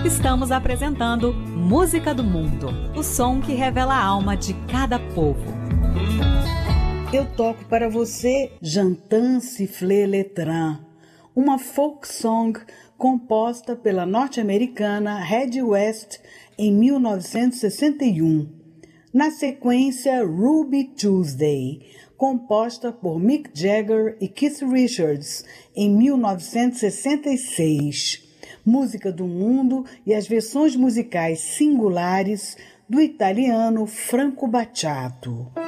Estamos apresentando Música do Mundo, o som que revela a alma de cada povo. Eu toco para você J'entends siffler le train, uma folk song composta pela norte-americana Red West em 1961. Na sequência, Ruby Tuesday, composta por Mick Jagger e Keith Richards em 1966. Música do Mundo e as versões musicais singulares do italiano Franco Battiato.